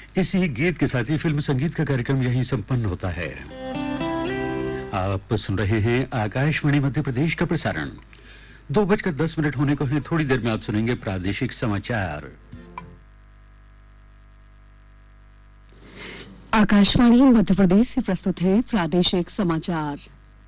इसी गीत के साथ ही फिल्म संगीत का कार्यक्रम यहीं संपन्न होता है। आप सुन रहे हैं आकाशवाणी मध्य प्रदेश का प्रसारण। 2:10 होने को है। थोड़ी देर में आप सुनेंगे प्रादेशिक समाचार। आकाशवाणी मध्य प्रदेश से प्रस्तुत है प्रादेशिक समाचार।